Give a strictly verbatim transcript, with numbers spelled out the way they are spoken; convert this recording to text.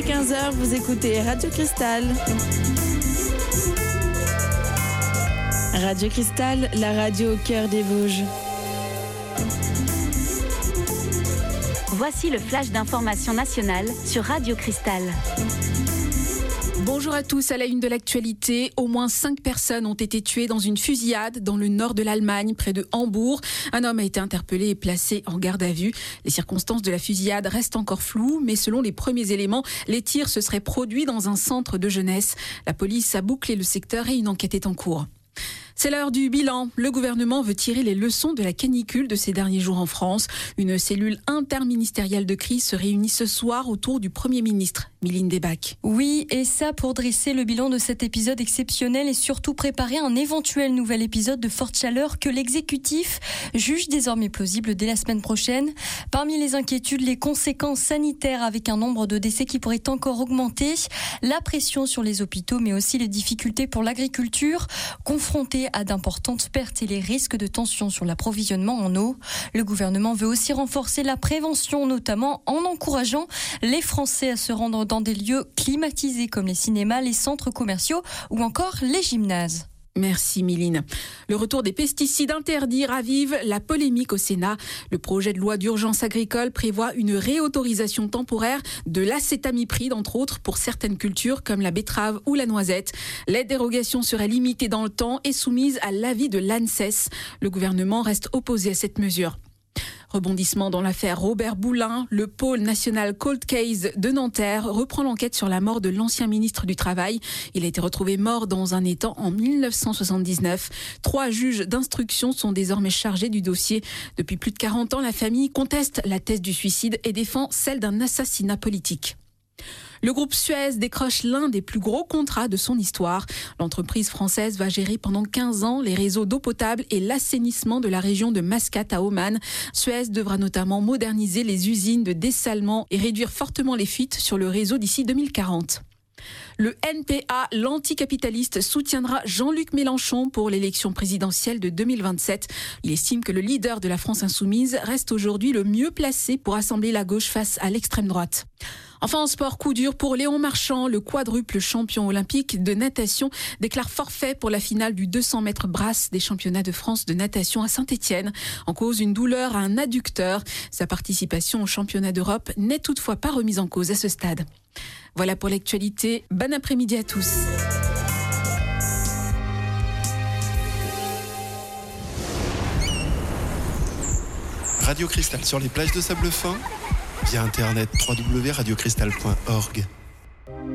quinze heures, vous écoutez Radio Cristal. Radio Cristal, la radio au cœur des Vosges. Voici le flash d'information nationale sur Radio Cristal. Bonjour à tous, à la une de l'actualité, au moins cinq personnes ont été tuées dans une fusillade dans le nord de l'Allemagne, près de Hambourg. Un homme a été interpellé et placé en garde à vue. Les circonstances de la fusillade restent encore floues, mais selon les premiers éléments, les tirs se seraient produits dans un centre de jeunesse. La police a bouclé le secteur et une enquête est en cours. C'est l'heure du bilan. Le gouvernement veut tirer les leçons de la canicule de ces derniers jours en France. Une cellule interministérielle de crise se réunit ce soir autour du Premier ministre, Mylène Debach. Oui, et ça pour dresser le bilan de cet épisode exceptionnel et surtout préparer un éventuel nouvel épisode de forte chaleur que l'exécutif juge désormais plausible dès la semaine prochaine. Parmi les inquiétudes, les conséquences sanitaires avec un nombre de décès qui pourrait encore augmenter, la pression sur les hôpitaux mais aussi les difficultés pour l'agriculture, confrontée à d'importantes pertes et les risques de tension sur l'approvisionnement en eau. Le gouvernement veut aussi renforcer la prévention, notamment en encourageant les Français à se rendre dans des lieux climatisés comme les cinémas, les centres commerciaux ou encore les gymnases. Merci Mylène. Le retour des pesticides interdits ravive la polémique au Sénat. Le projet de loi d'urgence agricole prévoit une réautorisation temporaire de l'acétamipride, entre autres, pour certaines cultures comme la betterave ou la noisette. Les dérogations seraient limitées dans le temps et soumises à l'avis de l'ANSES. Le gouvernement reste opposé à cette mesure. Rebondissement dans l'affaire Robert Boulin, le pôle national Cold Case de Nanterre reprend l'enquête sur la mort de l'ancien ministre du Travail. Il a été retrouvé mort dans un étang en mille neuf cent soixante-dix-neuf. Trois juges d'instruction sont désormais chargés du dossier. Depuis plus de quarante ans, la famille conteste la thèse du suicide et défend celle d'un assassinat politique. Le groupe Suez décroche l'un des plus gros contrats de son histoire. L'entreprise française va gérer pendant quinze ans les réseaux d'eau potable et l'assainissement de la région de Mascate à Oman. Suez devra notamment moderniser les usines de dessalement et réduire fortement les fuites sur le réseau d'ici deux mille quarante. Le N P A, l'anticapitaliste, soutiendra Jean-Luc Mélenchon pour l'élection présidentielle de deux mille vingt-sept. Il estime que le leader de la France insoumise reste aujourd'hui le mieux placé pour assembler la gauche face à l'extrême droite. Enfin, en sport, coup dur pour Léon Marchand. Le quadruple champion olympique de natation déclare forfait pour la finale du deux cents mètres brasse des championnats de France de natation à Saint-Étienne. En cause, une douleur à un adducteur. Sa participation au championnat d'Europe n'est toutefois pas remise en cause à ce stade. Voilà pour l'actualité. Bon après-midi à tous. Radio Cristal sur les plages de sable fin, via internet w w w point radio cristal point org.